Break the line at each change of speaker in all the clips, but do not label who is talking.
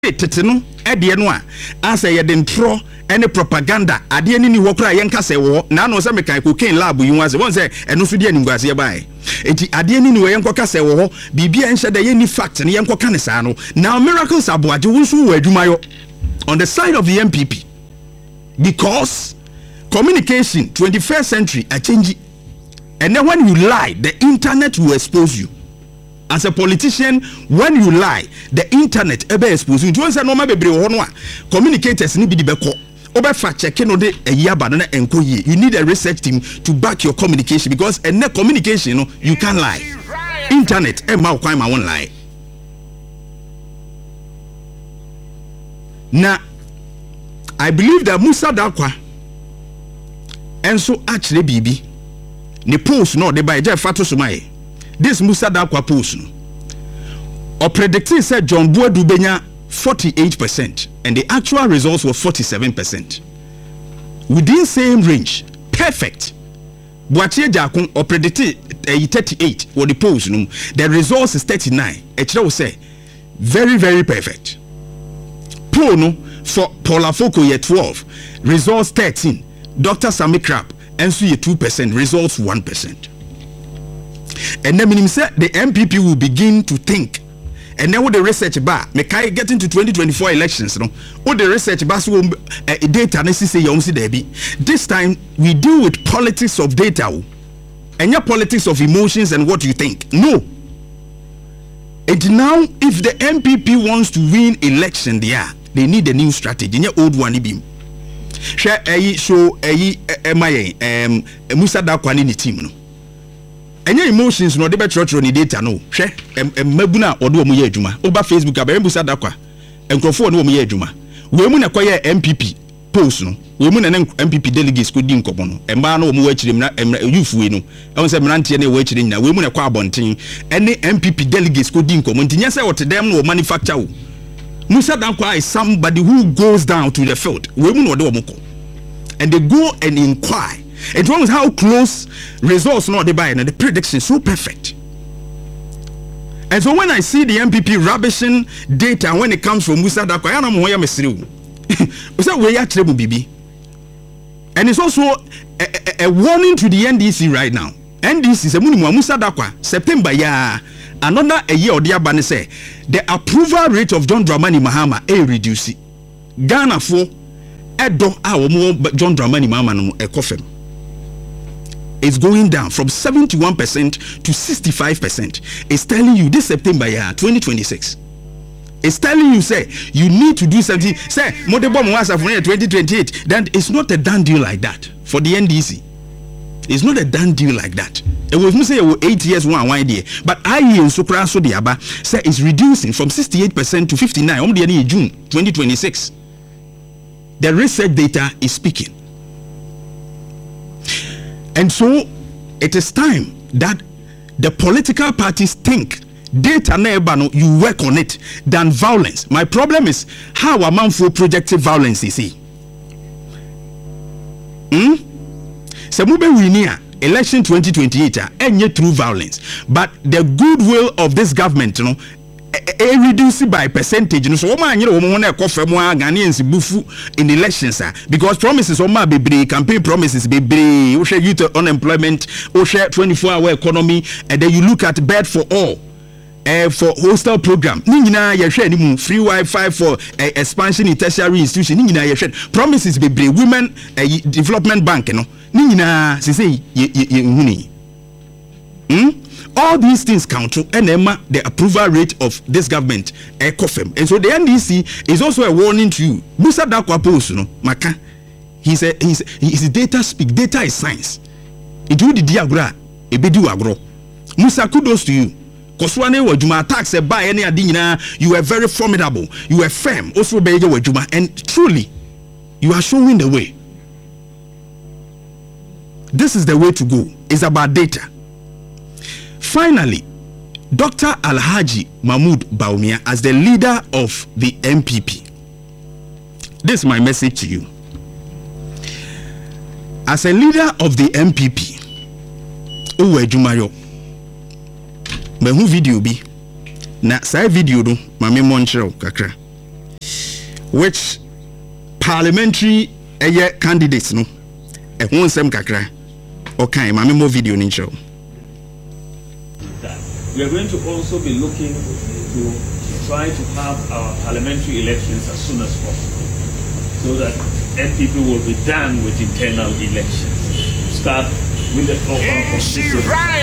teteno ede no a asa ye de ntro ene propaganda ade ni wo kra ye nka se wo na no se mekan cocaine lab yi wase won se eno so de animguase ye bae enti ade ni wo ye nkoka se wo ho bibia enhye de ye ni fact ne ye nkoka ne saa no now miracles aboaje wo so wo adwumayo on the side of the MPP because communication 21st century a change, and then when you lie the internet will expose you. As a politician, when you lie, the internet ebe expose you. Don't say no bebre wo no a communicators ni bi di beko. Obe fact check no de eyaba na enko ye. You need a research team to back your communication because and communication no you can't lie. Internet e ma kwan ma won lie. Now I believe that Musa Darkwa enso actually bibi ne post no de by je fato somaye. This Musa Darkwa post no or predicting said John Boadu benya 48% and the actual results were 47%. Within same range, perfect. Boatie Jakun or predicted 38 or the post no, the results is 39. Echira will say very very perfect. Pro no for Paula Foko ye 12, results 13. Dr. Sami Krap and so ye 2%, results 1%. And then meaning say the MPP will begin to think. And then with the research bar, Mekai get into 2024 elections, no? With the research bar, so data necessary debi. This time we deal with politics of data, and your politics of emotions and what you think. No. And now, if the MPP wants to win election, they need a new strategy. In your old one, ibim. Share a show Musa Darkwa ni team no. Any emotions no debe trotro ni data no. Hwe mabuna odo omo ye adwuma. Oba Facebook aba Musa Darkwa. Enkrofo no omo ye adwuma. We mu na kwaye MPP post no. We mu na MPP delegates ko di nkomo no. Emba na omo wa chirem na youth we no. E won se mrantie na wa chire nyina. We mu na kwa abonten. Any MPP delegates ko di nkomo. Ntinya se wote dem no manufacture wo. Musa Darkwa is somebody who goes down to the field. We mu no de omo ko. And they go and inquire. It was how close results not they buy and the prediction so perfect. And so when I see the MPP rubbishing data when it comes from Musa Darkwa, I am moya mesriu. We say we are treble bibi. And it's also a warning to the NDC right now. NDC is a minimum Musa Darkwa September ya another a year or the abane say the approval rate of John Dramani Mahama reduce. Ghana for edo our more John Dramani Mahama no ekofem. It's going down from 71% to 65%. It's telling you this September year 2026. It's telling you say you need to do something. Say Modebo Mwasa for 2028. Then it's not a done deal like that for the NDC. It's not a done deal like that. It was me say 8 years one idea, but I in Sukra so the Aba say it's reducing from 68% to 59. Only in June 2026. The research data is speaking. And so it is time that the political parties think data na you work on it than violence. My problem is how a man for projective violence is he. So mube winia election 2028 enye through violence, but the goodwill of this government reduced by percentage. So woman you know na ekofa mu Ghanaians bufu in elections because promises oma bebre campaign promises bebre we share youth unemployment, we share 24-hour economy, and then you look at bed for all for hostel program ni nyina ye hwe ni free Wi-Fi for expansion in tertiary institution ni nyina ye hwe promises bebre women development bank no ni nyina se say ye huni. All these things count to NEMA, the approval rate of this government, COFEM. And so the NDC is also a warning to you. Musa Darkwa post, no, Maka, his data speak, data is science. It do the diagram, it be do agro. Musa, kudos to you. Koswane wajuma attacks by any adina, you are very formidable, you are firm, also be wajuma, and truly, you are showing the way. This is the way to go. It's about data. Finally, Dr. Alhaji Mahmoud Bawumia as the leader of the MPP. This is my message to you. As a leader of the MPP, Owe Jumayo, mehu video bi na sa video do mame monchero kakra which parliamentary candidates no ehun sem kakra okay mame mo video ni show.
We are going to also be looking to try to have our parliamentary elections as soon as possible, so that NPP will be done with internal elections. Start with the see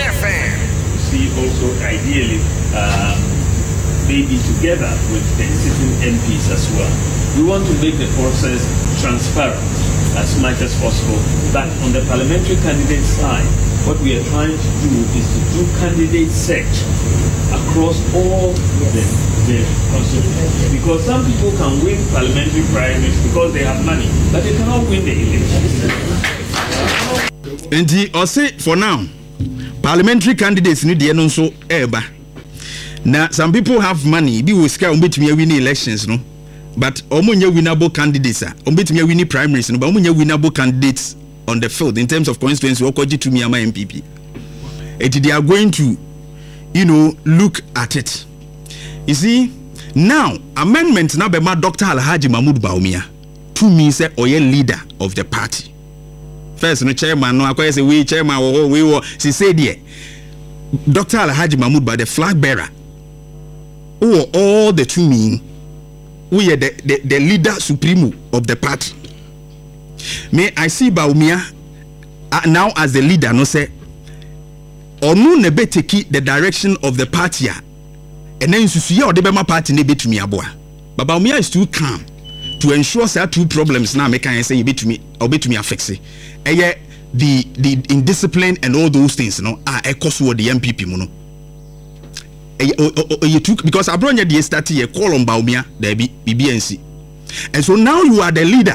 also ideally maybe together with the sitting MPs as well. We want to make the process transparent as much as possible, but on the parliamentary candidate side, what we are trying to do is to do candidate search across all the constituencies, because some people can win parliamentary primaries because they have money, but they cannot win the elections.
And I say for now, parliamentary candidates need the so eba. Now some people have money, be with scare to win elections, no. But omunya winnable candidates, ombetumi win primaries, no. But omunya winnable candidates on the field in terms of constituency or to me MPP. They are going to, look at it. You see, now amendment now by Dr. Alhaji Mahmoud Bawumia to me say oye leader of the party. First, no chairman, no I say we chairman we she said there. Dr. Alhaji Mahmoud Bawumia, the flag bearer, who all the two mean we are the leader supreme of the party. May I see Bawumia now as the leader, no say, or no nebe take the direction of the party, and then you see or the Bema party nebe to me aboa. But Bawumia is too calm to ensure that two problems now make I say you be to me or be to me affect it. The indiscipline and all those things, are a cause for the MPP, you took because I brought you the start here call on Bawumia there be BNC, and so now you are the leader.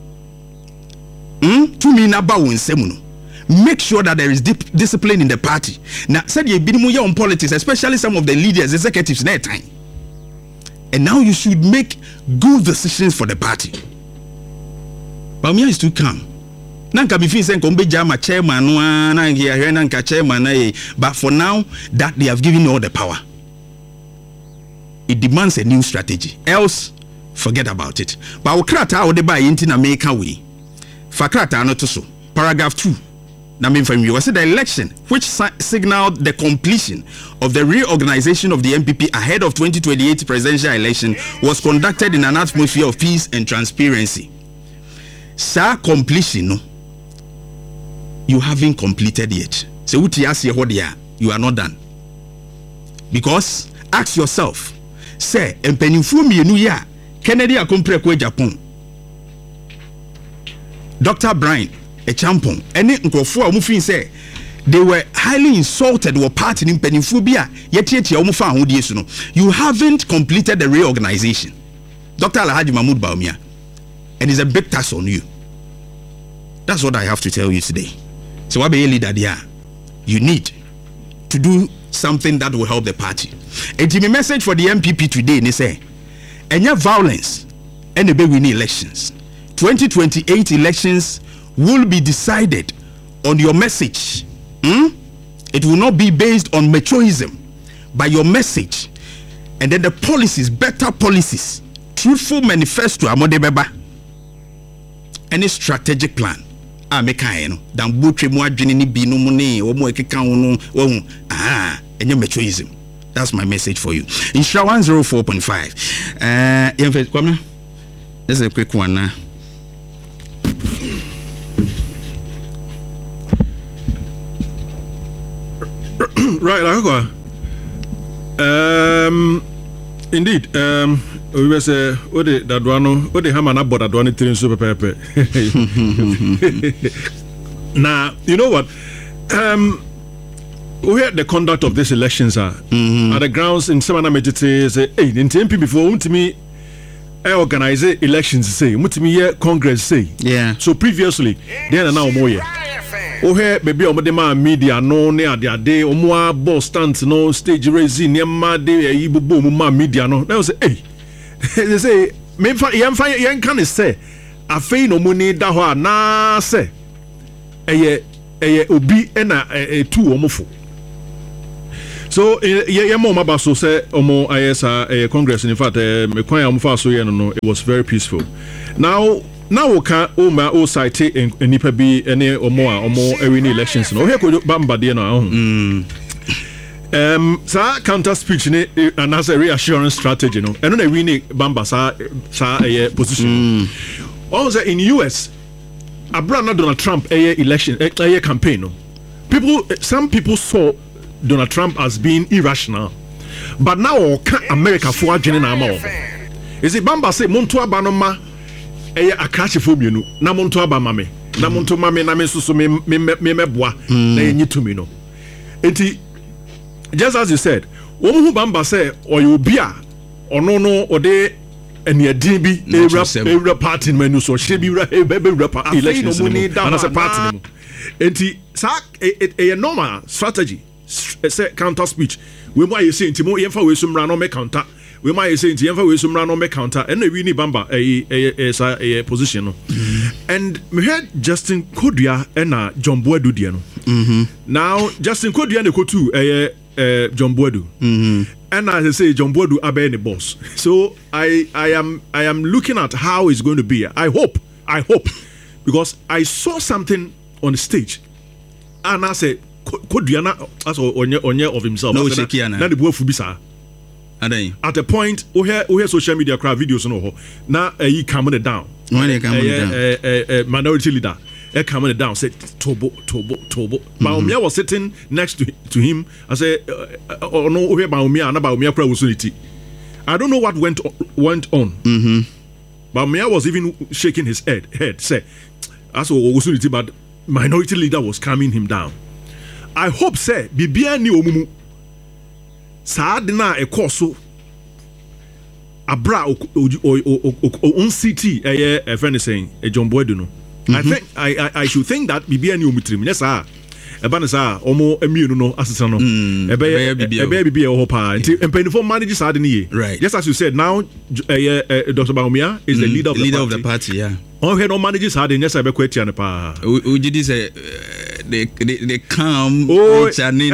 To me na bawo nsemuno. Make sure that there is discipline in the party. Now said you be more on politics, especially some of the leaders, executives near time. And now you should make good decisions for the party. Bawumia is too calm. Nanka be feel say kombe jama chairman no na here nanka chairman na, but for now that they have given all the power, it demands a new strategy. Else forget about it. But okrata o de ba yenti na make way. Fakrata no to so. Paragraph 2. Now mean from you. I said the election which signaled the completion of the reorganization of the MPP ahead of 2028 presidential election was conducted in an atmosphere of peace and transparency. Sir, completion no. You haven't completed yet. So you are not done. Because ask yourself, say, empenyufu mienu ya Kennedy akompre kwa Japan. Dr. Brian Echampong, any nkrofo a mufin say they were highly insulted or part in penifobia, yet umufa ahudie so no. You haven't completed the reorganization. Dr. Alhaji Mahmoud Bawumia, and it's a big task on you. That's what I have to tell you today. So what be a leader there? You need to do something that will help the party. And my message for the MPP today, they say, any violence, any be winning elections. 2028 elections will be decided on your message. It will not be based on machoism, but your message. And then the policies, better policies, truthful manifesto, any strategic plan. Any machoism. That's my message for you. In Shah 104.5. This is a quick one now.
Right, indeed. We were say, what the hammer not bought that one in super pepe. Now, you know what? We had the conduct of these elections at the grounds in Samana Medjite say, hey, in TMP before to me, I organize elections say, Congress say.
Yeah.
So previously, then and now more. Oh, hey, baby, my media no near their day, more boss stands no stage raising near my day, my media no. They say, hey, they say, maybe young can say, I feel no money that na say, a obi and a two or So yeah more about so say omo IS Congress in fact me kwan am fa so ye no it was very peaceful. Now we can o site enipa bi ene omo every elections no he ko bamba de no sa counter speech ni and as a reassurance strategy no eno na we ni bamba sa position. Also in US Abraham Donald Trump election campaign no some people saw Donald Trump as being irrational, but now America for adwene na ama wo. Is it bamba say monto aba no ma a crash for mienu na monto aba mame na monto mame na me so me meboa na enyi to me no. Enti just as you said, wo hu bamba say obi a ono no ode eniadin bi ewra party menu so she bi ewra election no and as a party no. Enti sa a normal strategy say counter speech we mo say ntimo yemfa we sumra no me counter we mo say ntimo yemfa we sumra no me counter and we ni bamba a position no. And me heard Justin Kodua and John Boadu dia no. Now Justin Kodua ne kotu John Boadu and as I say John Boadu abe the boss. So I am looking at how it's going to be. I hope because I saw something on the stage and I said Kodiana as onye of himself.
No shakiana.
Na the boy fubisa. At a point, we hear social media crowd videos no. Now he calming it down.
When he calming it
down, minority leader, he calming it down. Said Tobo. Baumia was sitting next to him. I said, "Oh no, we Baumia, na Baumia crowd was unity." I don't know what went on. Baumia was even shaking his head. Say, "As was unity," but minority leader was calming him down. I hope say bibia ni omumu saade na ekoso abra on city a friend is saying a John Boadu no. I think I should think that bibia ni omutrim yes sir eba na sa omo emienu no asesa no ebe bibia ho pa nti empenifo manage saade ni
right.
Just as you said now Dr. Baumia is the leader of the party.
Yeah.
On head on manages hard in yes I be question ne pa.
We did say they come
well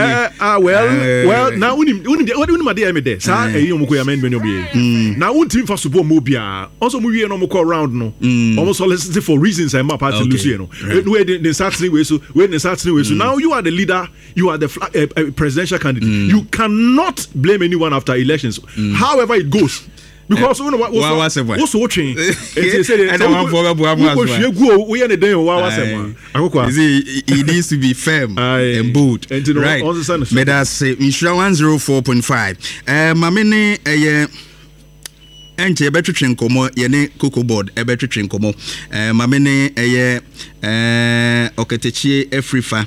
now unim ma dey me there sa eyi omko ya men obi now un team for support mo bia also mo wie no mo call round no almost solicit for reasons I ma party Lucy no we the Saturday we so now you are the leader, you are the presidential candidate. You cannot blame anyone after elections however it goes. Because you know what also watching
it needs to be firm and bold, right? That's Mishra 104.5 mamene enche ebetwetwe nkomo yene cocoa board ebetwetwe nkomo mamene oketechie Afrifa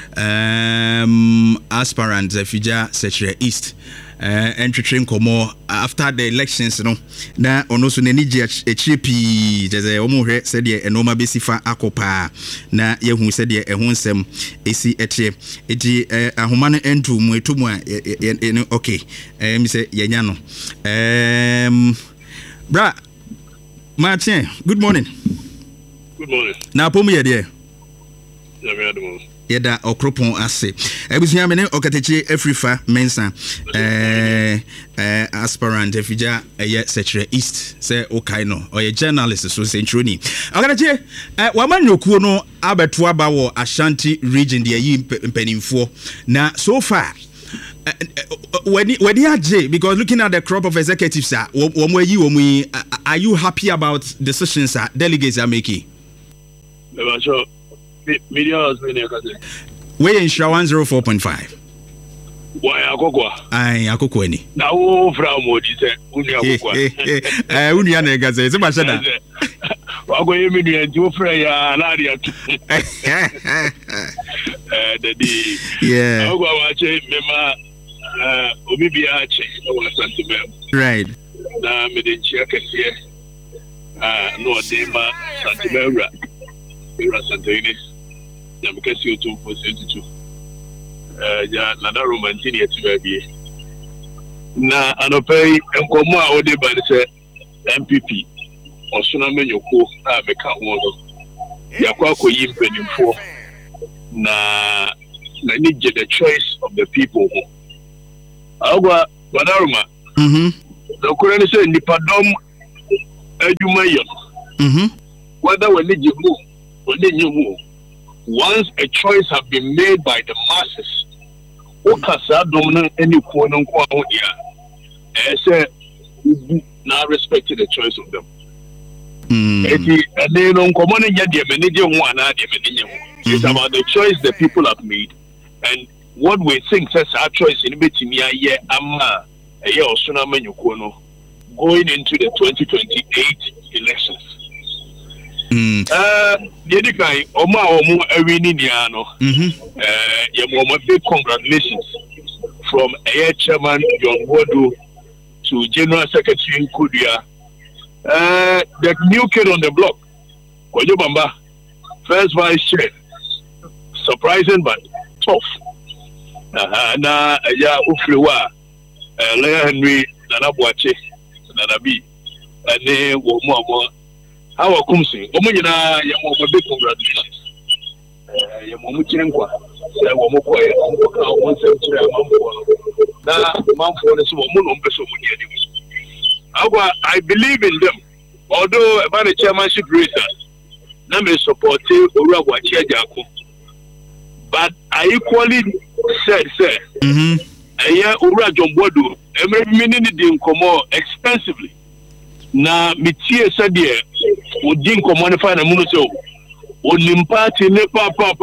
aspirant Fija Secretary East entry nkomo after the elections no na ono so nani je echipi jeze omo hwe se de enoma besifa akopa na yehu se de eho nsem esi eche eti ahoma no entu mu etumu a okay mi se yenya no bra Martin, good morning. Na pomu ye de yeda okropon ase ebusia me ne okatechi Afrifa mensa aspirant Efija Secretary East say okay no oye journalist so central ni okatechi wamanyokuo no abeto aba wo Ashanti region de yi mpanimfo na so far when you because looking at the crop of executives are you happy about decisions that delegates are making?
Sure. Media has been
we in Shra 104.5.
Why akokwa?
Ai akokwa ni.
Na wo fra modi se uni akokwa.
Uni ana gaze se ba sheda.
Wa go yemi ni enti wo fra ya na ade atu. Daddy. Yeah. Agwa wa che mema obi bia che wa santimem.
Right.
Na me de chia kese. No de ma santimem ra. Ra santimem. Ya mkesi otu po 22. Ja na da romantini etu babie na anopei enkomo a ode ba se MPP osuna menyoko a meka ho no yakwa akoyi mpanimfo na need the choice of the people Agwa Badaruma. The current say Nipadom Edumayam. Whether we need you move or need you move. Once a choice has been made by the masses, Okasa dominant any quote unquote here. Say now respecting the choice of them. They don't come on and get the manager one. It's about the choice the people have made, and what we think says our choice in Betimia ye ama a year or Sunama Yukono going into the 2028 elections. The guy Oma Omo Erininiano, big congratulations from Air Chairman John Wodu to General Secretary Nkudia. The new kid on the block, Kwajo Bamba, first vice chair, surprising but tough. Na ya Uflewa, Leah Henry, Nana Boache, Nana B, and then Womo. How are Kumsi? Omina, Yamu, big congratulations. Yamu Chinkwa, Wamoko, one century, Mamfo, is Womun Beso. I believe in them. Although about the chairmanship race, I may support Urawa Chiajaku. But I equally said, sir, Ura Jombodu, every minute didn't come more expensively. Now, Mitia said, yeah, we didn't come on find a munuso. Unimpati ne papa.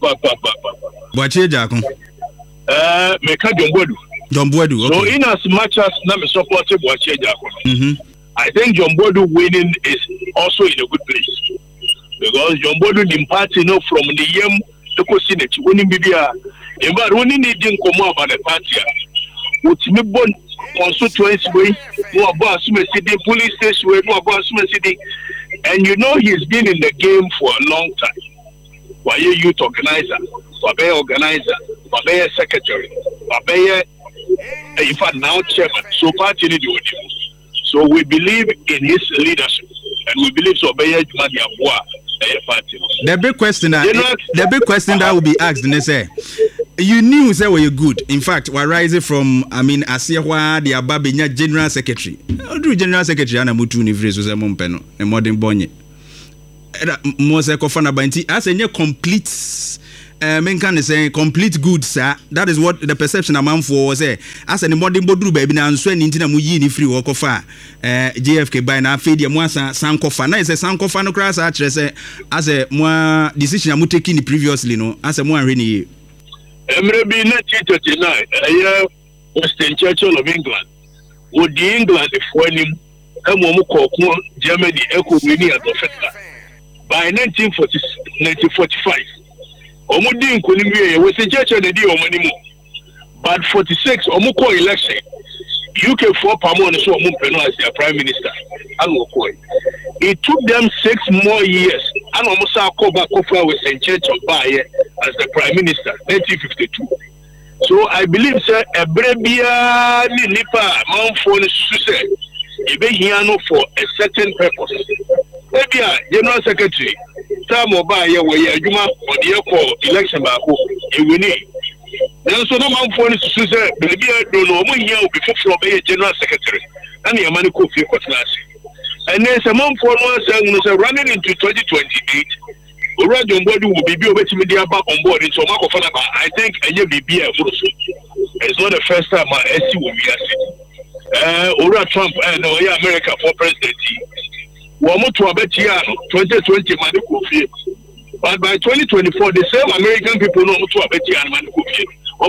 Wachi Jaku.
Meka Jombodu.
Okay.
So, in as much as Nami supported Wachi Jaku, I think Jombodu winning is also in a good place. Because Jombodu Nimpati no from the Yem. Senate winning Bibia, and but when you didn't come up about the party, which me born constituency way, no about city, police station way, no about city, and you know he's been in the game for a long time. Why you youth organizer, Wabaya organizer, Wabaya secretary, Wabaya, in fact now chairman, so party need you. So we believe in his leadership, and we believe so Wabaya Jumadia Bois.
The big question that will be asked, and they say, you knew say were you good. In fact, we're rising from Asiawa, the Ababenya General Secretary. Do General Secretary Ana Mutu ni Vrezo za Mompeno, a modern bonye. Mose Kofana Banti as a complete men say complete good, sir. That is what the perception among for was as an modern bodru baby na so nintina mu yi ni free work of JFK by na feed ya mwasa sankofa na say sankofa no class say as a more decision amu taking previously no as a more reni
Emre bi 1939 Western Churchill of England would the England for him kokko Germany echo wini at the by 1945 Omudi Nkunimi was a church and the Omonimo. But 46 Omuko election, UK 4 Pamon so Mumpeno as their prime minister. It took them 6 more years. And Omusa Koba Kofa was in church of Baye as the prime minister, 1952. So I believe, sir, a Brebia Nipa Mount Phone Susse, Ebehiano for a certain purpose. Maybe General Secretary. Time or by your way, Juma or the election back, you will need. Then so no man for Susan, maybe I don't know, before from a general secretary, and your money could feel class. And there's a month for one saying, running into 2028, Ura Jombodu will be over to media back on board in Somako Fanaba. I think and you be a it's not the first time I see will be a Ura Trump and America for president. Womoto abetiano 2020 manikufi. But by 2024, the same American people know to abetiano manikufi.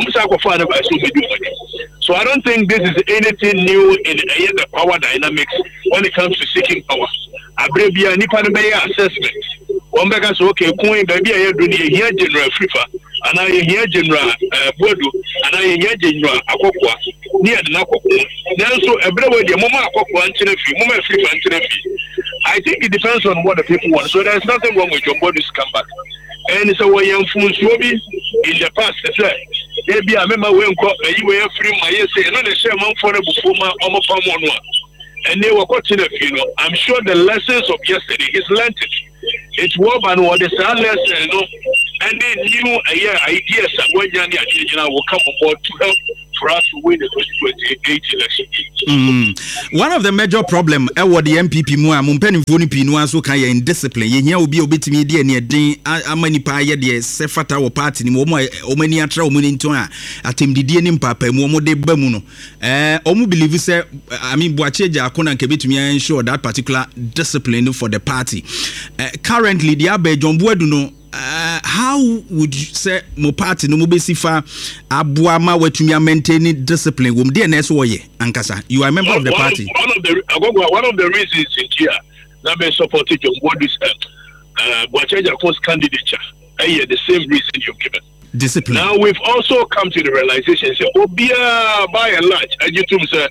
So I don't think this is anything new in the power dynamics when it comes to seeking power. Abrebia Nipanabaya assessment. Omega so okay, coin baby I do here General Frifa, and I hear General Bodu, and I hear General Akokwa near the Nakoko. Then so everywhere the Mama Akokwa and Mama Frifa and I think it depends on what the people want. So there's nothing wrong with your body's comeback. And so when you're in the past, maybe I remember when you were free my say, not the same man for the before and they were continuing, I'm sure the lessons of yesterday is learned it. It's what and what is our lesson, and they knew ideas that when will come on board to help for us to win the 2028 election.
One of the major problem what the MPP mu a mumpenifo ni pinu aso kan ye indiscipline. Ye hia obi obetimi de ne den amani pa ye de sefata wo party ni mo omani atra omani nton a atemdidie ni mpapa mu omo de ba mu no. Omo believe say I mean Boakye Akona nke betimi ensure that particular discipline for the party. Currently the Abe John Boadu no how would you say mo party no mo besifa abuama wetumi maintain discipline wom dey na so ye ankasa you are a member of the party.
One of the reasons in here that may support John Boadu's Boakye Akona's candidature the same reason you've given.
Discipline.
Now we've also come to the realization say obia by and large agitum say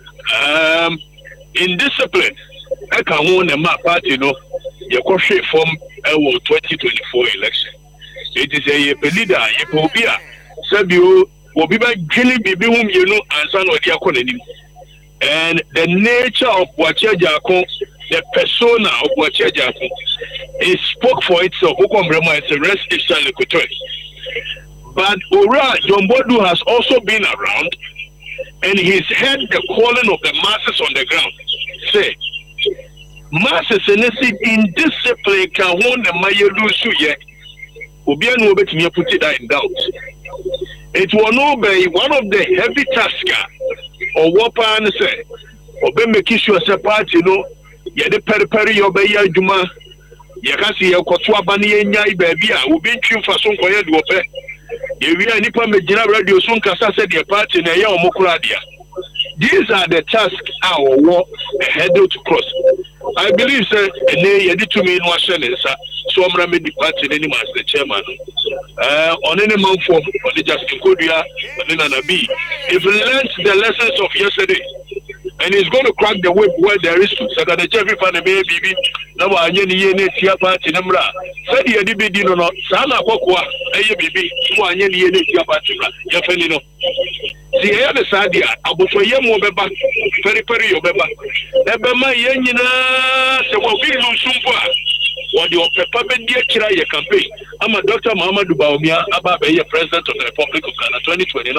in discipline I can won a party no your country from 2024 election. It is a leader, a pobia, Sabio, Obiba Gilly Bibi whom you know, and son of Diaconim. And the nature of Boakye Akona, the persona of Boakye Akona, it spoke for itself. It's a rest is but Ora John Boadu has also been around and he's heard the calling of the masses on the ground. Say, masses in discipline can hold the Mayelusu yet. Obiano bet me put it in doubt. It will not be one of the heavy tasks or Wapan say, Obe make sure as a party, ye the peri obeya Juma, Yakasi Kotwa Bani Nyai baby, who been trim for some quiet wope. Ye we are Nipa Majina Radio Sunkasa said the party na ya Mokuradia. These are the tasks our war ahead to cross. I believe sir you did to me in Washington so I'm made the party any as the chairman. On any month for the Justin Kodia and then Anabi. If he learns the lessons of yesterday and he's going to crack the whip where there is to so that the Jeffrey fan baby now I tia party number. Said he did be no Sana Kokwa, baby, who are tia party. Yafelino. See, I have a sadia, I will for Yamo Beba, Periperi Obeba. Ebema Yenina, so what we lose Sumpa, what your Peppa Bendia Kira campaign. I'm a Dr. Muhammadu Bawumia, about a president of the Republic of Ghana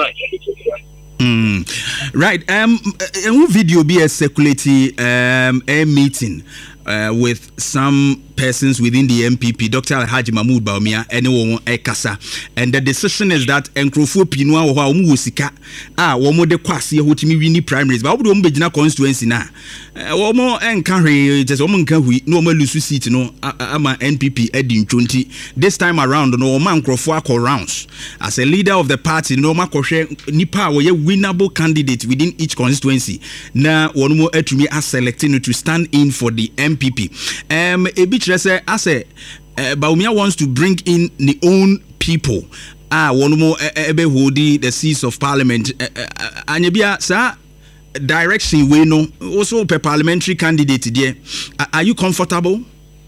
2029.
Right. A video be a circulating a meeting with some persons within the MPP, Dr. Alhaji Mahmoud Bawumia, anyone Ekasa. And the decision is that Nkrofo Pinua or Musika, one de Kwasi, who to me win primaries, but would be constituency now. One more encourage, just one can we no more lose seat, no, I'm a NPP Edin 20. This time around, no man Nkrofo rounds. As a leader of the party, no man Nipa were a winnable candidate within each constituency. Now, one more to me as selecting to stand in for the MPP. A bit as a Bawumia wants to bring in the own people. One more holding the seats of parliament. Anyabia, sir, direction we know also per parliamentary candidate there. Are you comfortable?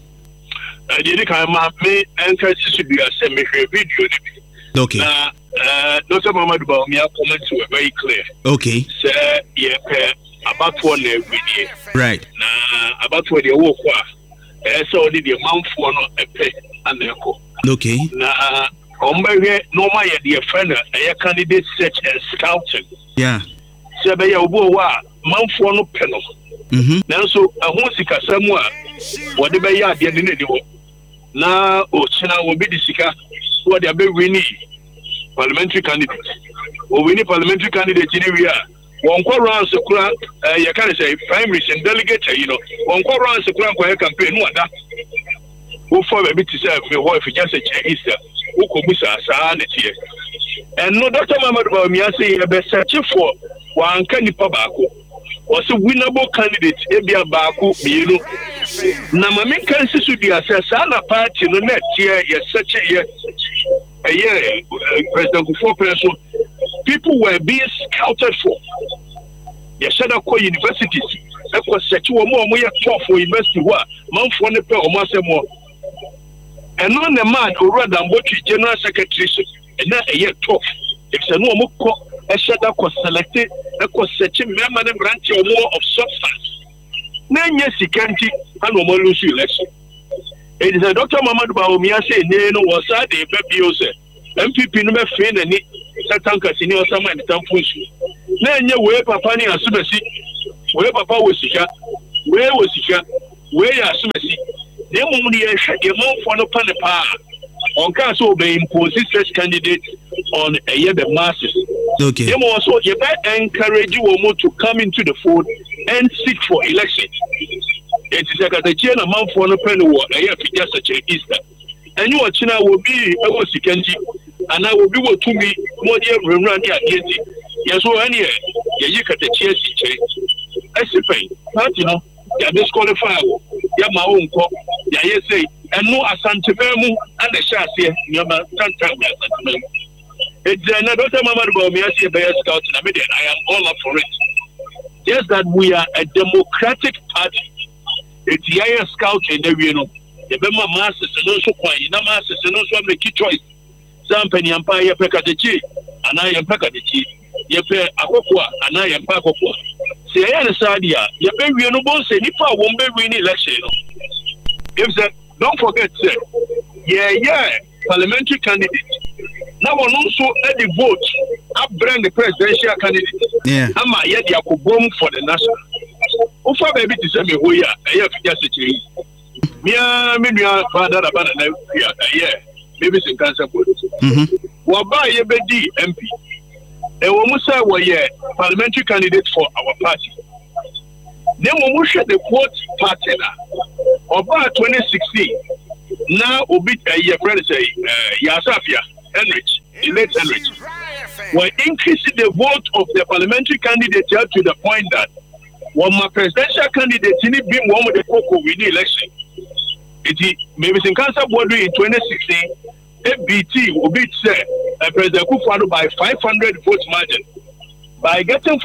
Okay.
Dr. Muhammadu Bawumia comments were very clear.
Okay.
Sir, about one every year.
Right.
About what you walk. So did the amount for a pay and the echo.
Okay.
Now, normal, dear friend, a candidate search and scouting.
Yeah.
So, by your boa, mount for no penal. Now, so I want to see somewhere. Whatever you are, the end of the now, Ochina will be the seeker who are winning parliamentary candidate. Or winning parliamentary candidate in area. One round secura, you can say primaries and delegate, one round secura campaign, what that who for a bit to serve me, wife, just a Chinese, who could be sanity. And no Dr. Muhammadu Bawumia say a best searching for one candy Pabako was a winnable candidate, Ebia Baku, you know. Namamin can see the Asana party, no net here, yes, such a year, President Kufuor person. People were being scouted for. You said I call universities. I was such a more tough for university work. Man for the pair or more. And on the man who rather than what you general secretary and not a year tough. If the normal court, a shadow was selected, I was such a member and branch or more of substance. 9 years he can't and no more lose election. It is a Dr. Muhammadu Bawumia say, no, was that a baby. MPP number friend and Satanka senior summer and some function. na enye we papa ni asubesi we papa wo sika we ya asubesi na mum ni ehwe de monfo no pa ne pa on can so be impose such candidate on the masses.
Okay.
They also you encourage you to come into the fold and seek for election. It is like the chain of month for no penny war a year for just such a Easter. And you are China will be a was Kenji, and I will be what to me more dear run against. Yes, so any you cut the chairs I see, you know, they are disqualified. They are my own cop. They say, and no Asante Bemu and the Shassi, Yama Santa. It's another time about me. I see a bear scout in the middle. I am all up for it. Just that we are a democratic party. It's the scout in the Reno. The Bema Masters and also Quine, the Masters and also make a choice. Some penny empire Pekadachi, and I am Pekadachi. Yepe Akokwa, and I am Pakokwa. See, I understand ya. Yepe Reno Boss, and if I won't be winning election. If that, don't forget, sir. Yeah, parliamentary candidate. Now one also at the vote, I bring the presidential candidate.
Yeah.
I'm a yet Yakubom for the national. Ufa baby to send me who ya, I have just a change. Me, father, about an yeah, maybe some cancer. Waba Yebedi MP. And when we say we're parliamentary candidate for our party. Then when we share the quote party now, about 2016, now Obi your friend say Yasafia Henrich, elect Henrich, were increasing the vote of the parliamentary candidate to the point that when my presidential candidate didn't be one with the Coco win the election. It maybe in Cancer Board in 2016, FBT will beat President Kufuor by 500 votes margin by getting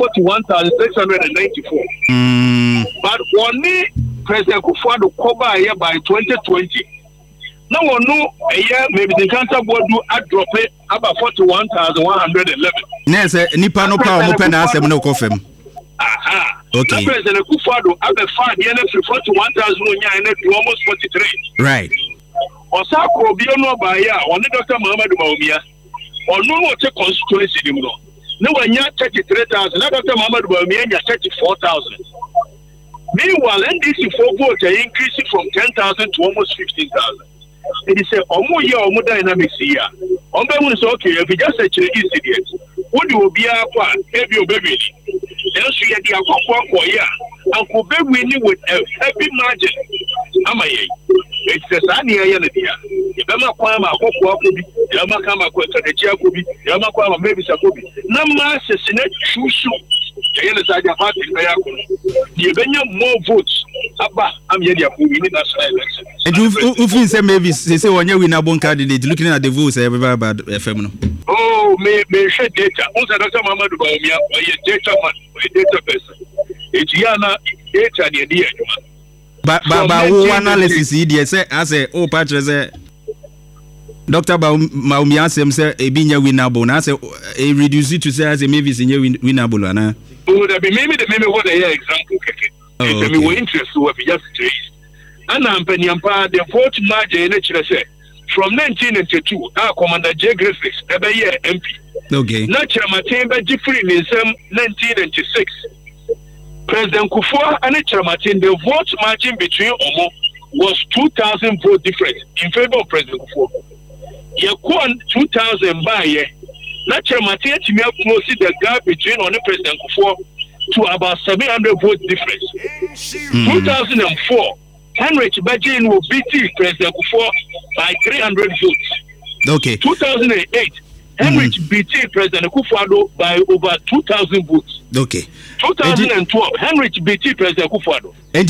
41,694. But only President Kufuor cover here by 2020. Now we know a year maybe the Cancer Board do a drop it about 41,111.
Yes, nipa no power mo pena asem no kofem.
Aha.
Okay.
President Kufuor have a fine year 41,000 almost 43.
Right.
Osako bi no ba ya oni Dr. Muhammadu Bawumia. Onu no take constituency dim no. No wanya 33,000, na Dr. Muhammadu Bawumia nya 34,000. Meanwhile, NDC for vote increasing from 10,000 to almost 15,000. It is a omo dynamics here. Ombe say okay, if you just say incident, what do be a kwa heavy baby? Then so you dey akokwa kwa ya. And ko be winning with a heavy margin. Amaye. It's the sani ya na dia. Ibema kwa ma akokwa ko bi, ibema kama kwa tadechia ko bi, ibema kwa ma maybe sa ko bi. Na ma sesine chuchu. Yeye sa ja party na ya ko. Ye benya more votes. Aba am ye dia ko win national election.
And you feel say maybe say when you win a bon candidate looking at the votes everybody about FM no.
Oh, me share data. Unsa Dr. Muhammadu Bawumia, a data man, a data person. It's yana data near the edge.
But who analysis here say as a patch say Dr. Bawumia say e binya winnable na say e reduce it to say as a maybe winnable na.
Oh, that be maybe what a example keke. It's me we interest we just trace. And I'm penyampa the vote margin say from 1992 Commander J. Griffiths ebe year MP.
Okay.
Na Chairman be different in 1996. President Kufuor and Chairman the vote margin between Omo was 2,000 vote difference in favor of President Kufuor. Ye won 2,000 by year. Na Chairman to close the gap between on President Kufuor to about 700 vote difference. 2004 Henrich Bajin will beat President Kufuor by 300 votes.
Okay.
2008, Henrich beat President Kufuor by over 2,000 votes.
Okay.
2012, Henrich beat President Kufuor.
And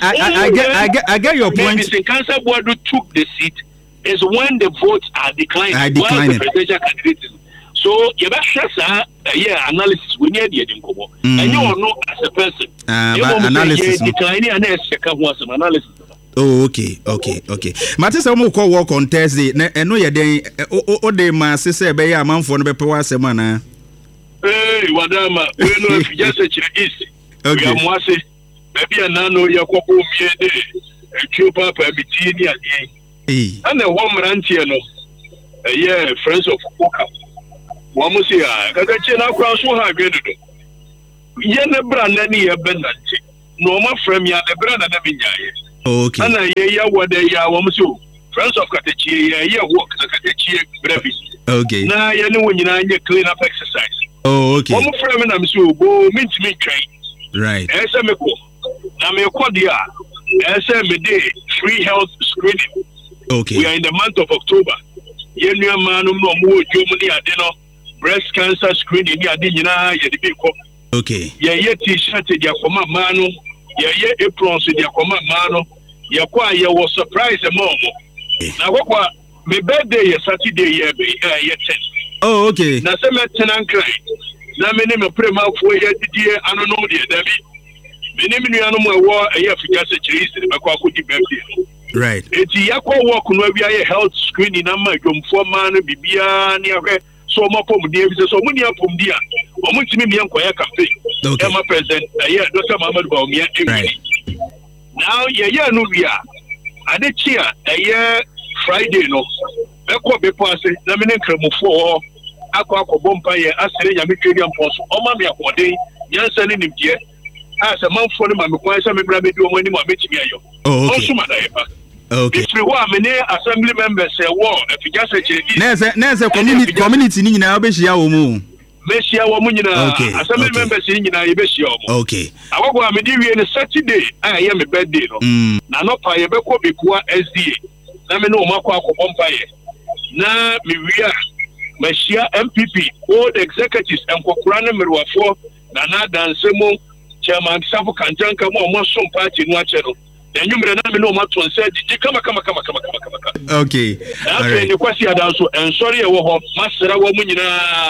I get your point.
Mr. Cancer Board took the seat is when the votes are declining. While the presidential candidate. So you better analysis we need the inkomo. And you know as a person.
Analysis.
Declining and analysis.
Oh, okay. Matisa mo call work on Thursday. No ya den o de ma se be ya manfo no be pe wasema na.
Wadama, we know if you just say easy. Okay. We am wase. Maybe anano ya kwako mie de. Chupa pa bitini ade. And the one rantie no. Friends of Oka. Wamusia, Kakachi na kwa so ha gbedu. yene bra na ne ye benante no ma frame ya de bra na na binyaye
okay
ana ye ya wode ya wo mso friends of Katechi ye work na Katechi brevi
okay
na ye ne wonyina nye clean up exercise
okay
wo frame na mso go mintimi twen
right
ese me ko na me ko dia ese me dey free health screening
okay
we are in the month of October ye nua manum no mo odwom ni ade no breast cancer screening ni ade nyina ye de bi ko
okay
ye t-shirt de akoma manu ye aprons de akoma manu ye kwa ye was surprise mo na kwa me birthday ye Saturday ye be ye 10
oh okay
na se me tenan krai na me ne me prema fo ye didie ano no de da bi me ne me nua no mo ewo ye Africa security be kwa akodi birthday
right
eti yakwa work no bia ye health screening na ma dwomfo manu bibia ni ahwe so mo pom die bi so mo ni apom dia o mo ntimi mia nkoya campaign
okay
my president Dr. Muhammad Bawumia
right
now ye no bia ade chia Friday no be ko be pass na me ne nkramofo akwa bompa ye asere nya me twedi amposo o ma me akode nyansa ne nimdie asa manfo ne ma me kwan sa me bra be di o mani ma betimi ayo
oh
okay ma da eba
okay
if you want me assembly members say war if you just say
nese community ni nyina obehia wo mu
Meshia wo munyina
okay
assembly members ni nyina ye behia wo
okay
agogo amedi wie ne Saturday aye me birthday no na no pa ye be ko bekua SDA na me no makwa akobompa ye na me wia meshia MPP all the executives enkokura ne merwafo na danse mu chairman Safu Kanjanka mo som party no ache no enyumre na me no maton se di kama
okay
all right ne kwasi adanso ensori e wo ho masera wo munyina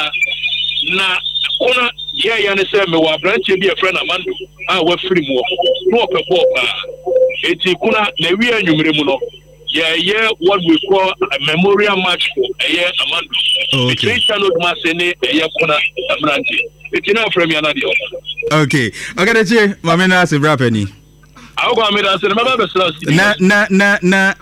na ona ya ne se me wa branch bi e friend Amando wa free mu no opebo pa eti kuna na wi anyumre mu no ye what we call a memorial match for Amando
okay
channel masene kuna branch eti na frame ya na di
okay Okadechi mama na se bra pani
ago ameda se na ba sra
na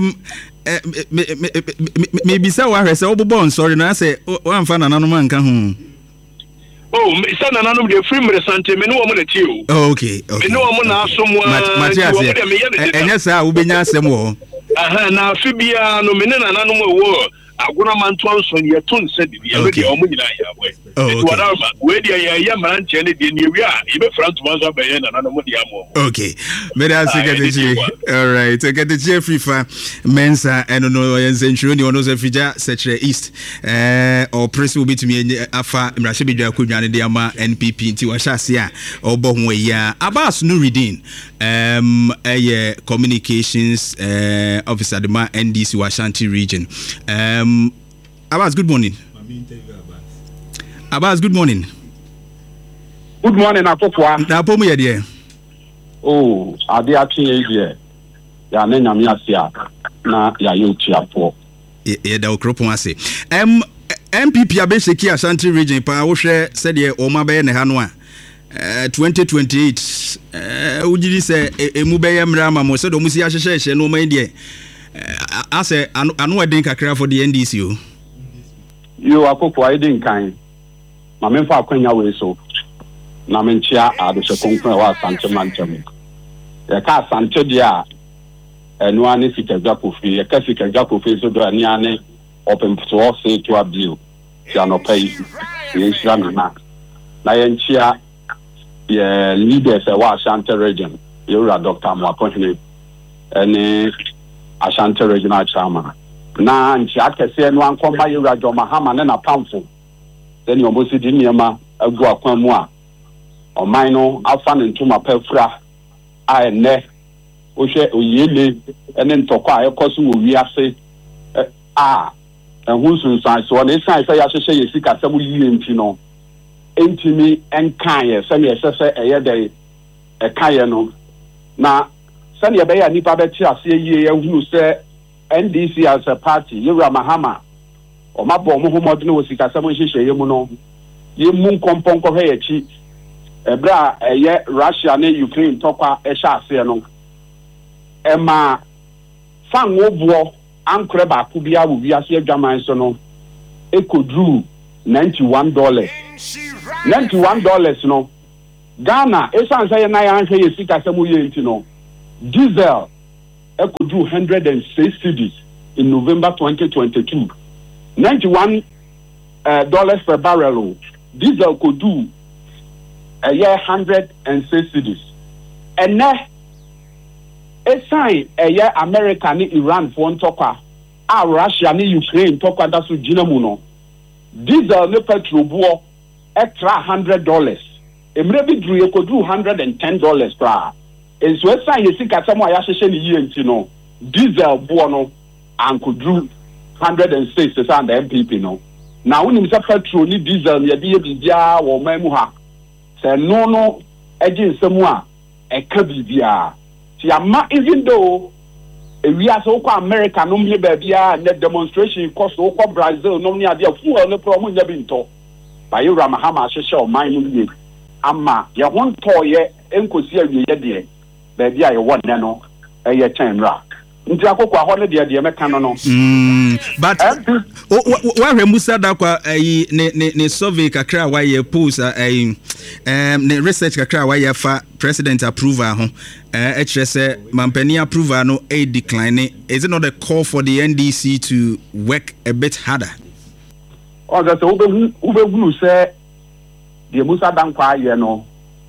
maybe say wa hwese obobo nsori na say wa mfa na nanom anka ho
oh isa na nanom de free me sante me no wo na tie
o okay
me no wo na asomwa
Matias enya sa wo benya asem wo
aha na afibia no me na nanom wo aguna manto anso ye ton se di ye be o mu nyina ya boy whatever we dia ya maranche ne de ne wi a ye be front manzo ba ye na nanom de amo
okay me da Okadechi all right Okadechi Afrifa mensa eno no ye nsentro ni ono se fija secretary east or press will be to me afa mrahye bedwa kodwa ne de ama NPP nti wa hyase a obo ho ya Abbas Nuruddin communications officer de ma NDC Ashanti region Abbas, good morning. Abbas, good morning.
Good morning, Akokwa.
Na pomu ye de.
Oh, ade achi ye. Ya na nyame asia na ya yotu apo.
Ye da okropon ase. MPP abesheki Ashanti region pa wo hwe se de o ma be ne ha no a 2028 ujiri se emu be ye mra ma mo se do musi ahyehye no ma de ase anu eden kakra for the NDC o
yo Akokwa eden kan ma me fa akwanya we so na me nchia adose konkon wa Asante mantem ye ka Asante dia enu ani sikagwa kofi ye ka sikagwa kofi so do ani ane open to say to abio ya no pay ye shira na ye nchia ye leaders wa Asante region yura Dr. Mwakonhene ene Ashanti regional chairman na nchi akese no ankomba yura Jo Mahama na pamfo then you must di niema agu akwan mu a oman no afa ne ntoma pafura a ene o hwe oyele ene ntoko a ekoso wo wiase a ehun sunsan so na esan se ya hwehwe yesika sabu yie nti no entimi enkan ye se me sese eye de ekaye no na sani ebe ya nipa beti ase yie ya hunu se NDC as a party Yura Mahama o mabo mo homo no sika samo hihye ye mu no ye mu nkompon ko he yachi ebra eye Russia na Ukraine tokwa e sha ase no ema fan obuo ankre ba ku bia wo bia se adwaman so no ekodru $91 $91 no Ghana esan say na ya hwe yesika semu ye nti no diesel could do 106 cedis in November 2022. $91 per barrel. Diesel could do a year 106 cedis. And now, a sign a year America ni Iran for one talker, Russia ni Ukraine talker that's with Ginamuno. Diesel ni petrol buo extra $100. A maybe you could do $110 per hour. And so it's saying you see that someone has to you know diesel buono and could do 106 the MPP no. Now when you say petrol ni diesel you be bia or memuha. Say no agent somewhere a kabibia. See even though we are so America no me baby net demonstration cost so Brazil no me idea full no problem you been to. By you Ramahama show mine ama ya won toye enkosi awie de baby I want no e time ra nti akokwa ho ne de meka no
but wa Musa da kwa ne survey kakra wa ye post ne research kakra wa ye fa president approval ho e kire se mampani approval no a decline. Is it not a call for the NDC to work a bit harder?
Oh, that's ube say the Musa dan kwa ye no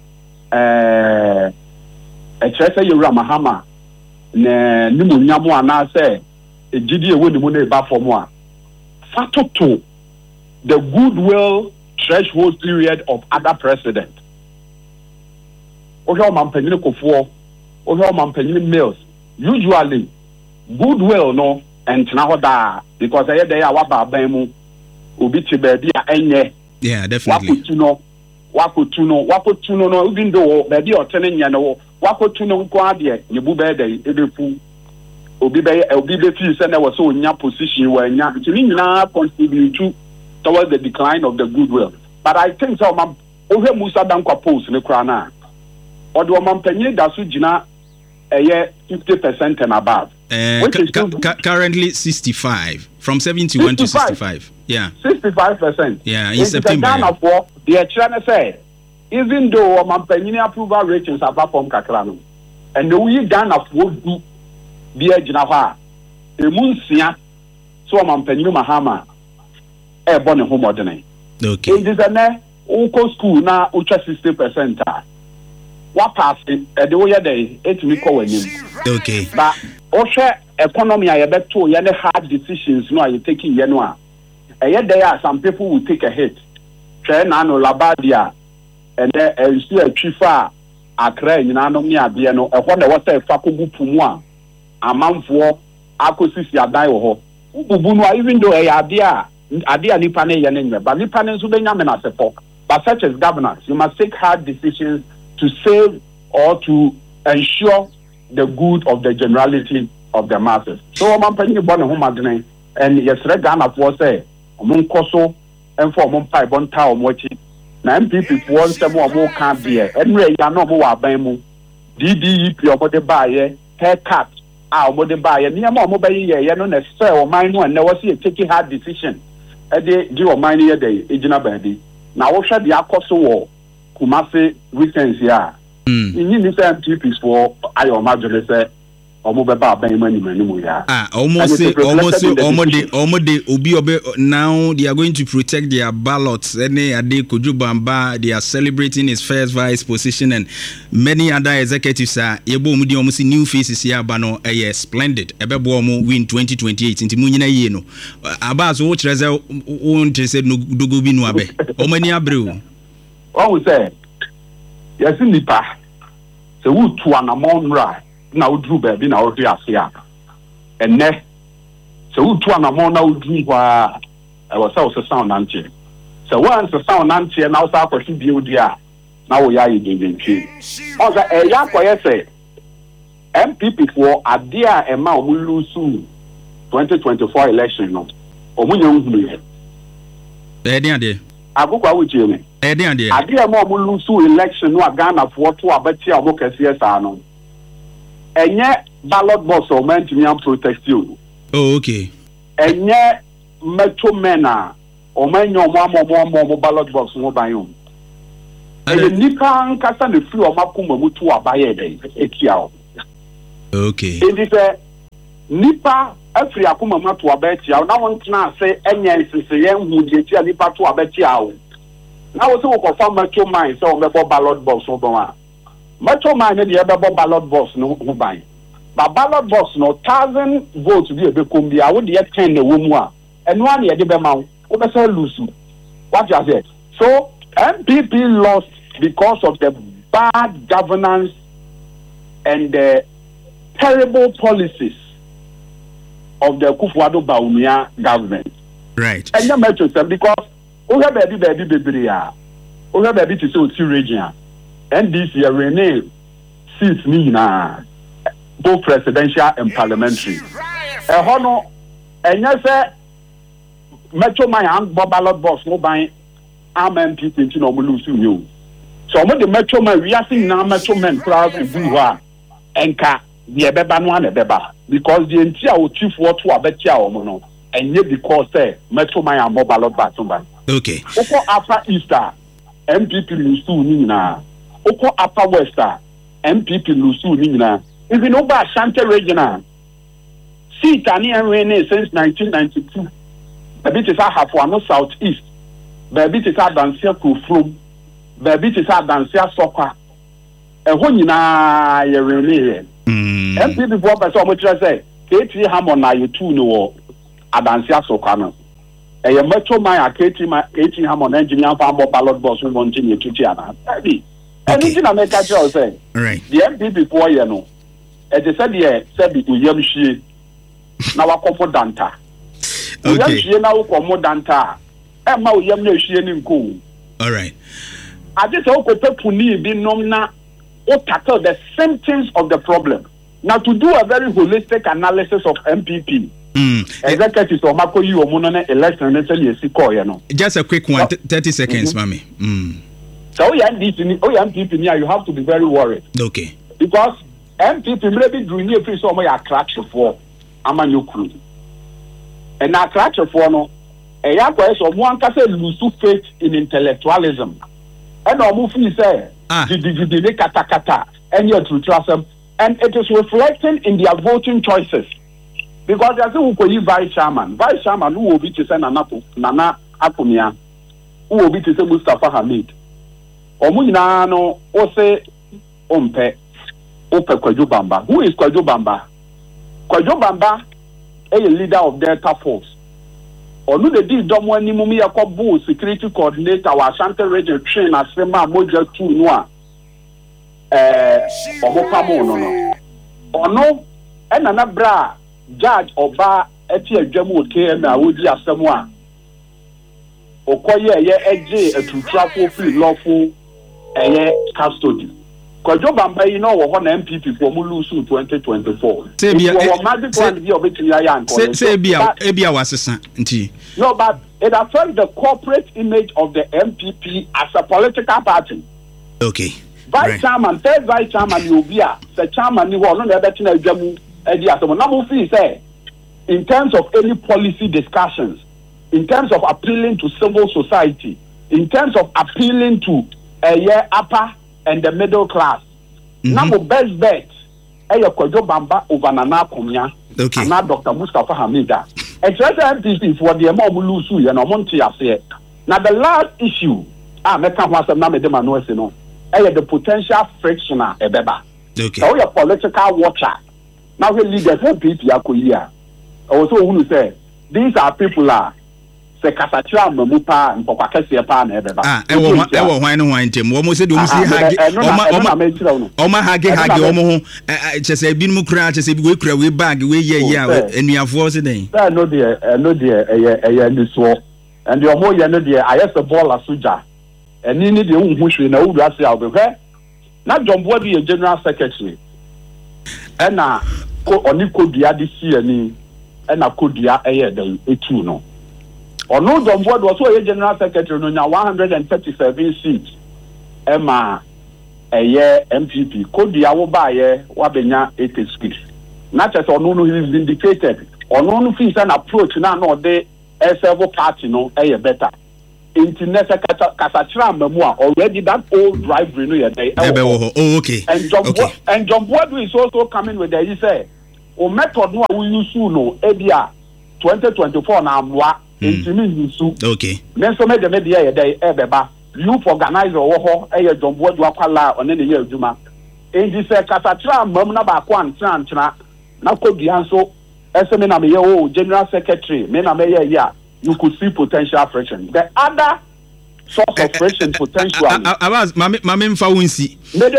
e kire se Yewura Mahama ne nimu nyamo ana se ejidi ewo ni mu na ba for mo a fatoto the goodwill threshold period of other president. Ojo mampanyine kofo ojo mampanyine Mills usually goodwill no entena ho da because aye dey a waba ban mu obi ti ba bi a enye.
Yeah, definitely.
Wakotu no even though baby otene nya no wakotu no nko ade ye bu be dey ebefu obi be feel say na was so nya position wa nya tini nyina contribute towards the decline of the goodwill. But I think so man ohe Musa Dankwa post ne kra na odo mampanye da so gina 50% and above.
Currently 65 from 71 to 65. Yeah.
65%.
Yeah, in September.
The China say even though mampanyine approval ratings are from Kakrano and we Ghana for do be gina ha emunsia so mampanyine Mahama e born home ordinary.
Okay.
It is a uko school na ucha 60%. What pass it the way day it we call him.
Okay.
But also economy I bet to any hard decisions no are you taking yenwa. There are some people will take a hit. Try na no labadia and then still a chifa akra nyina no me ade no e ho na what e fa kogu pumu a amanfo akosisi adan wo ho. Ububu no even though e ade a nipa na ye ne but nipa ne nso benya me na sepok. But such as governance, you must take hard decisions to save or to ensure the good of the generality of the masses. So I'm paying born home adene and yesterday Ghana for say omunkoso and for mon pai bon ta omochi na MPP for some more can be anyway ya no mo aban mu DDEP omode baaye haircut omode baaye niam omobayi ye no na say o man no na was taking hard decision e dey o man ye dey ejina baadi na wo hwe de akoso wo Kumasi weekends ya. You need to MPPs for ayo majole say omo beba ban mani ya.
Almost obi obe now they are going to protect their ballots. Any ade Kojubamba, they are celebrating his first vice position and many other executives are yebo mu di almost new faces here bano splendid. Ebebo omo win 2028 inti mu nyina ye no. Abas wo treze wo ntese no dogo bi no abe. Omo ni abreu.
What we say? Yes, nipa. So we to an amount right now drew baby now we are here. And ne so we to an amount now drew I was also sound anti. So once the sound anti and now start to be there. Now we are in also a young boy say MPP for a dear amount will lose soon 2024 election no. Omunye
ade
agukwa wuchie
ade
mo lose election no Ghana for to abetia omo kese sa no enye ballot box o mentimi am protect you.
Oh, okay.
Enye metro mena o menyo mo ballot box mo ban yo nipa nkasa ne free o makoma mutu abaye den etia o.
Okay.
It is nipa afri akoma matu abetia na won tena se enya nsese hu de tia nipa to abetia o. Na wo se wo ko fa macho man se o mebo ballot box o bon a. Macho man ne de bebo ballot box no hu ban. Ba ballot box no 1,000 votes bi ebe kombia wo de 10 na wo mu a. Eno an ye de be ma wo be say lose. What you say? So MPP lost because of the bad governance and the terrible policies of the Kufuor Bawumia government.
Right.
And you met yourself because we have baby bebriya. We have baby to say region. And this year Rene seats me na both presidential and parliamentary. Hono and you say Metro my ballot box no buy MPP into no lose you. So when the Metro man we are seeing now Metro men proud to do what enka the beba no an beba because the entire chief what to abetia omo and yet because Metro man and ballot box no buy.
Okay.
Oko after Easter MPP lose ni na. Oko after Wester MPP lose ni na. Even over Ashanti regional seat ani enwene since 1992. Baby to say Hafuano Southeast. Baby to say Dansia Kufrum. Baby to say Dansia Soka. And when you na ye really MPP before person much say KT Hamon na you two no Adansia Soka no. E ye metro man KT Hamon engineer for ballot box we want you to tia na. Anything I make catch you say.
Right.
The MPP before you know. E dey say the say bi uyam hie. Na wa comfort danta.
Okay.
All right. I just hope to tackle the symptoms of the problem. Now, to do a very holistic analysis of MPP. Executive of Mako you election.
Just a quick one, 30 seconds, Mami.
So, MPP, you have to be very worried.
Okay.
Because MPP maybe drew near free so much crash for Amanyukru. And now, crash for no. A young person, one can say, lose faith in intellectualism. And our movie say, the kata, and yet to trust them. And it is reflecting in their voting choices. Because there's who could be vice chairman who will be to send Nana Apumia, who will be to say Mustafa Hamid. Omuna no, Ose Ompe, Ope Kwajo Bamba. Who is Kwajo Bamba? Kwajo Bamba, a leader of Delta Force. Onu de di dom wani mumi yakobu security coordinator wa Ashanti region train asema moja tu noa omopamo no ono ena na bra judge oba eti adwamu okm a wodi asemu a okoye ye eje etutrafo free lawful custody Kwajo Bamba yi no wo ho na MPP for mu lose 2024
say bia wasesa nti
no, but it affects the corporate image of the MPP as a political party.
Okay.
Vice chairman, third vice chairman, you'll be the chairman, you will not ever tell you, in terms of any policy discussions, in terms of appealing to civil society, in terms of appealing to upper and the middle class. Now, best bet, Kwajo Bamba over Nana Komia,
okay,
and Dr. Mustafa Hamida. And so MPP for the amount of Lusu and Montia say. Now the last issue, the potential friction ebeba.
Okay.
So your political watcher. Now the leaders of PPA also who say these are people se kasachira mamupa mpokakese pa na ebeba.
Ewo hwan no hwan tem. Wo mo se do mo si hage. Oma hage omo ho. Chese binum kura chese bi we kura we bag we ye a enuafo se den.
No dey ni so. And the omo ye no dey ayese ball asuja. Eni ni dey hu hwe na wo ase a obehwe. Na Jombo bi general secretary. Ena ko oni kodua de si ani. Ena kodua den etu no. Ono Jombo was so general secretary no nya 137 seats. Emma MPP kodua wo ba ye wa benya 86. Not just ono no is vindicated. Ono no fees an approach na no dey several party no better. internet kasachira mamua already that old drive no ye dey
okay
and John Boadu is also coming with the he say o method no we use no ebia 2024 na amwa intimi use
okay
men so me dey ye dey ebeba youth organizer wo ho John Boadu akwala one ne ye adwuma and he say kasachira mam na ba ko antra na kodua nso ese me na me ye general secretary me na me ye ya you could see potential friction. The other source of friction potential.
Abaz, mame mfa wonsi.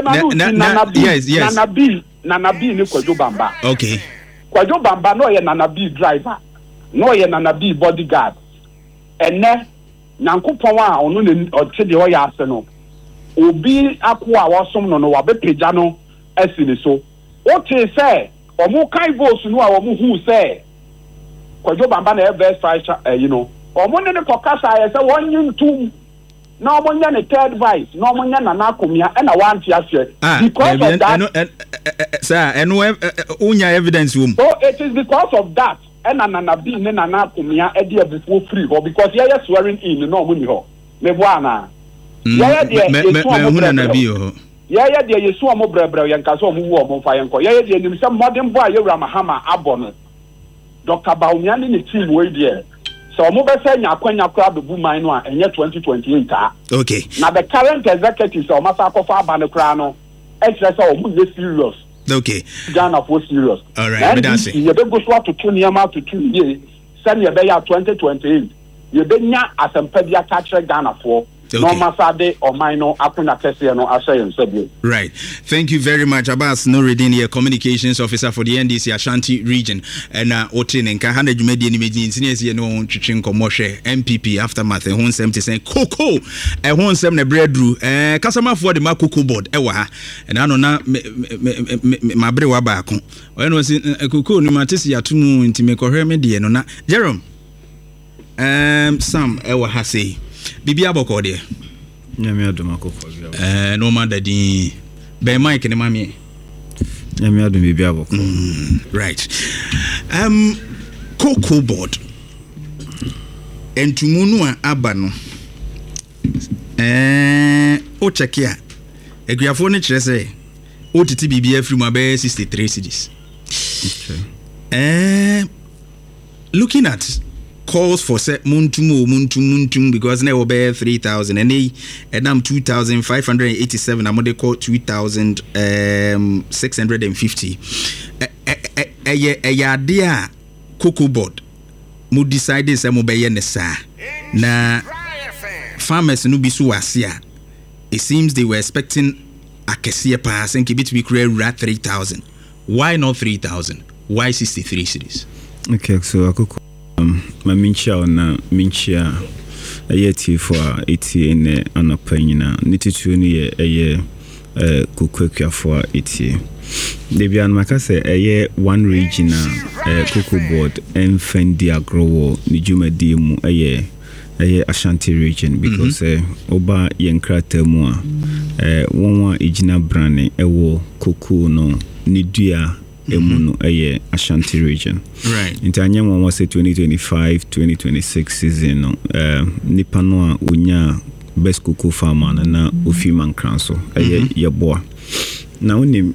Yes. Nana B ni Kwajo Bamba.
Okay.
Kwajo Bamba no ye Nana B driver. No ye Nana B bodyguard. Ene Nyankopon a ono ne otede o ya ase no. Obi akwa wasom no wa be pagya no asini so. O te say omo kai votes no a omo hu say Kwajo Bamba na best fight omo ne kokasa ya say won yintum na omo nya ne third vice na omo nya Nana Akomia e na wan tia hwe because of that
sir unya evidence wom
so it is because of that and Nana B ne Nana Akomia e dey before free because here swearing in no omo ni ho me boana ya dey
me Nana B ho
ya dey yesu omo brebre ye nka so omo wu omo fa ye nko ya dey nim se modern boy Yewura Mahama abono Dr. Baumiani ni team wey there. So omo be say nyakwanya kra bebu man no a enye 2028 ah.
Okay.
Now the current executives o masa kofa abane kra no e kire say omo dey serious.
Okay.
Ghana for serious.
All right, me that's it.
You be go so to 2 niam to 2 years. Send you be ya 2028. You be nya asempa bia ka kire Ghana for.
Okay.
No masade or minor akunya kese no asay nsebie.
Right. Thank you very much, Abbas Nuruddin, here, communications officer for the NDC Ashanti region. And Otin and Kahana Jumedi and Imagine Senior no Chichin Komoshe MPP aftermath and 170 Coco and 170 bread drew customer for the Makuku board ewa and I know now my brewa back when was in Coco Numatisi Atumu intimate remedy and na Jerome Sam ewa hase Bibi aboko de.
Nyame adom akoko bia.
No ma dadi. Be Mike ne mami.
Nyame adom bibi aboko.
Right. Cocoa board. Entumunu a aba no. O check here. Eguafo ne kire say o titi bibi afri mu abe 63 cedis. Okay. Looking at calls for set muntum because now over 3,000 and they adam 2,587 I'm they call 2,650 a dia cocoa board mu decide say mo be ne sa na farmers no bi so asia. It seems they were expecting a kesia pass and keep it to be create 3,000. Why not 3,000? Why 63 cities?
Okay, so akoko minchia na minchia ayeti for 80 in anapanyina nititu ni ye kukwekwa for 80 debian makase one regional cocoa board enfendi agrowo ni jumadi mu Ashanti region because oba yenkrata mu a wonwa ejina brane ewo cocoa no ni dua emuno Ashanti region.
Right.
Intanya one say 2025-2026 season no nipa no a unya best cocoa farmer na ofi mankranso yeboa. Na unim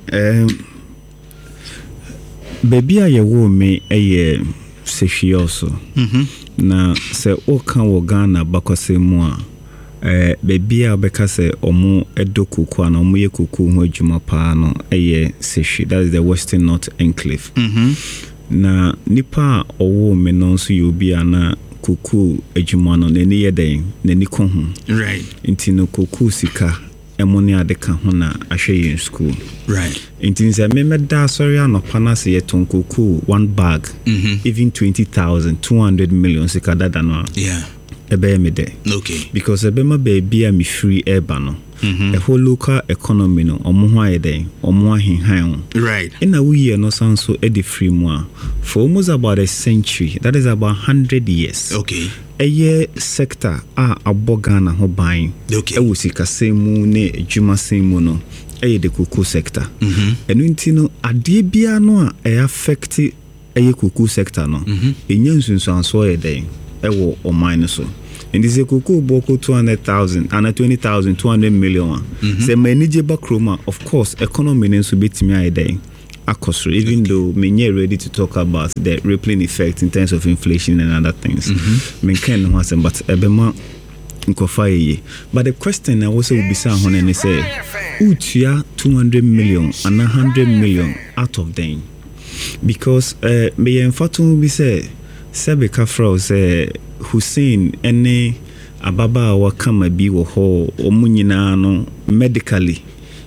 baby a yewo me sehwioso. Na se oka wo Ghana bakose mu a baby a beka se omo edo kuku na omo ye kuku ho adwuma pa no sehwi. That is the Western North Enclave. Na nipa owo me no so yobi ana kuku adwuma no nani yeden nani ko ho.
Right.
Inti no kuku sika emoni adeka ho na ahwe yin school.
Right.
Inti nze me da sorry anopa na se yeton kuku one bag even 20,000 200 million sika dada no.
Yeah.
Ebe me de.
Okay.
Because ebema baby am free eba no. A whole local economy no omo ho ayede omo ahenhan.
Right.
In a year no sound so edi free mo for almost about a century. That is about 100 years.
Okay.
A year sector abogana ho ban.
Okay.
E wusika semu ne adwuma semu no. The cocoa sector. And no ade bia no a affect cocoa sector no. Enye nsunsu anso yede. ɛwɔ ɔman no so. And this is cocoa boko 200,000 and 20,000 200 million. Say manage bakroma, of course, economy needs to be to me a day. Even though me ready to talk about the rippling effect in terms of inflation and other things. Me can but ebema nkofaye. But the question I also will be saying and say, utia 200 million and 100 million out of them. Because me enfatu be say Sebe Kafra say Hussein ene ababa wa kama bi wo ho omu nyina no medically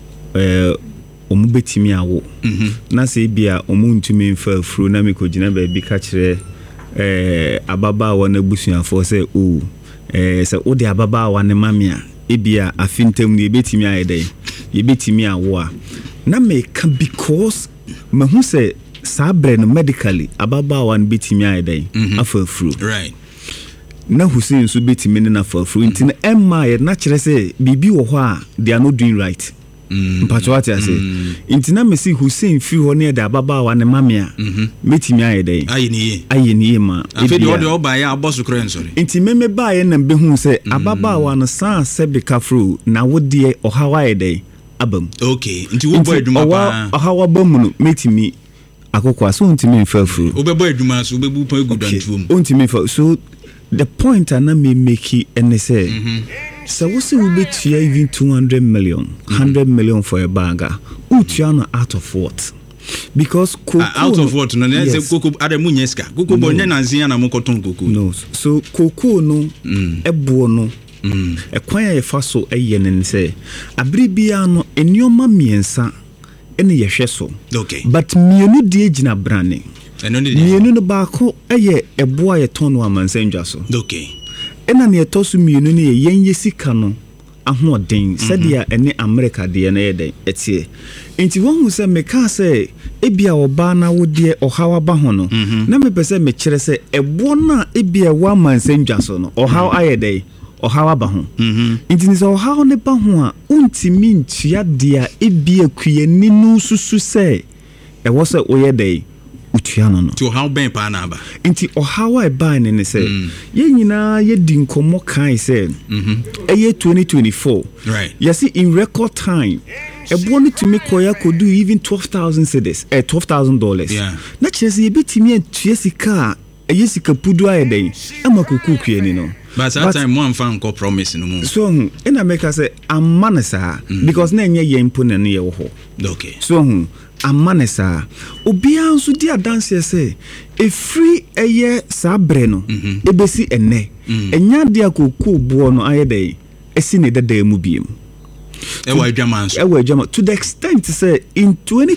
omu betimi awo na se bia omu ntumi mfa furu na me ko gina ba bi ka kire ababa wa na busuafo se o se o de ababa wa ne mamia ebia afintem ne betimi ayede ye betimi awo a na me ka because mahu se sabre no medically ababa wa ne betimi ayede afa furu
right
na Hussein so betimi na fa furu nti emma ye na kire se bibi wo ho a they are not doing right mpacho what I say nti na me see Hussein fi ho ne da ababa wa ne mamia betimi ayede aye ni ma
afi de o ba ya aboso kro ensori
nti meme ba ye na behu se ababa wa no san Sebe Kafro na wodie ohawa ayede abam
okay nti wo boy aduma pa
ohawa bamu no metimi akokwa so ntimi mfa furu
obebo aduma so obebu pa gudantuom
ntimi mfa so the point I me make it and say so what's we bet even 200 million 100 million for a bagger utiano out of what because cocoa
out of what no say cocoa adamu nyeska cocoa bonye nanzia na mokoton cocoa
no so cocoa no ebo no ekwan ya fa so eye ne say abribia no enioma miensa ene yehwe so
okay
but mienu die gina brane mienu no baako eye eboa ye ton wa mansenja so
okay
ena ne etosu mienu ne yenye sika no ahoden sadia ene America de na yede etie enti won se meka se ebia oba na wodie ohawa ba ho no na me pese me kire se ebo na ebia wa mansenja so no ohaw ayede ohawa ba ho enti ni se ohaw ne ba ho a untimi ntua dia ebia kuyeni nu susu se e wo se oyede utiano no
to how ben pa na ba
nti ohawa e ban ne se ye nyina ye di nkomo kan se eye 2024
right
you see in record time ebo no to make koya could do even 12,000 cedis $12,000
yeah
na chese ye betimi antua sika eye sika pudu ayeden amakoku kueni no
but that time one fan ko promise no mo
so ina make say amanesa because na enye ye impo na ne ye wo ho
okay
so amanesa obia nso di adanse se e free eye sabre no ebesi enne enya de akoko buo no ayede esi ne dada mu biem
ewa adwaman so
ewa adwaman to the extent say in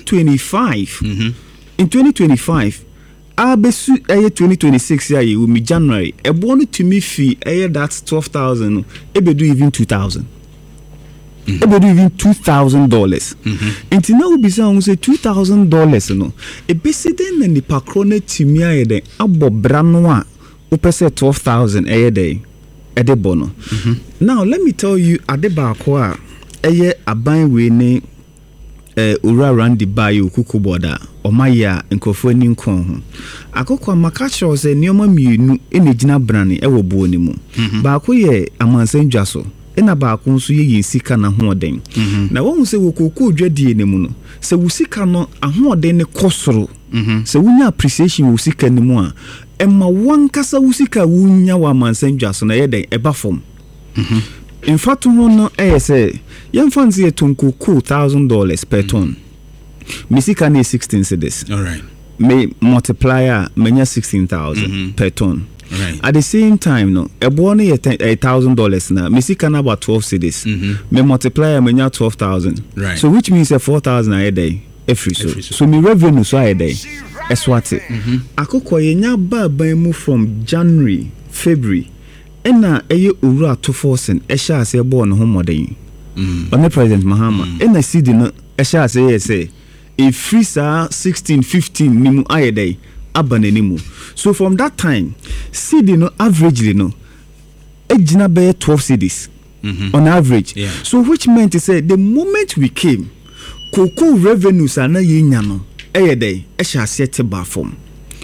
2025 abesu eye 2026 ya ye mi January ebo no to me fee eye that 12,000 ebedu even 2,000 ebedu even $2,000 enti na obi say on say $2,000 no ebesi den na ni pakrona timi ayede abobra no a opese 12,000 eye dey edebo no now let me tell you adeba a eye aban we ne ura randi bayo kuku boda omaya nkofo ni nkon ho akokwa makacho se nioma mienu ene gina brane ewo bo ni mu baako ye amansanjwa so ena baako nso ye yensika na hoden na won se wokoku odwadie ne mu no se wusika no ahoden ne kosoro se wunya appreciation wusika ne mu a emma wankasa wusika wunya wa amansanjwa so na yeden eba fom in fact no say yemfanzi etonkoku $1,000 per ton misika ne 16 cedis
all right
may multiplier menya 16,000 per ton
right
at the same time no ebo no $1,000 na misika na about 12 cedis may multiplier menya 12,000
right
so which means 4,000 a day every so me revenue so a day eswate akoko yenya ba ban mu from January February ena eye owura to forcing ehya ase bo no homoden on the President Mahama ena sidi no ehya ase ye say e free sa 16-15 nimu ayedai abananimu so from that time sidi no averagely no ejina be 12 cedis on average so which meant to say the moment we came cocoa revenues are na yenya no ayedai ehya ase te ba form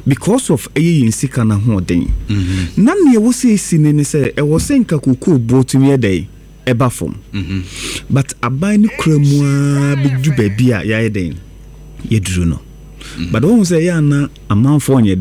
because of ɛyɛ yɛn sika na hoɔden na nea ɛwɔ sɛ ɛsi ne sɛ ɛwɔ sɛ nka kokoo bootumi ɛdɛn ɛba fam but aban no kura mu a bɛdu baabi a yɛayɛ dɛn yɛduru no but wɔn sɛ yɛ ana amanfoɔ nyɛ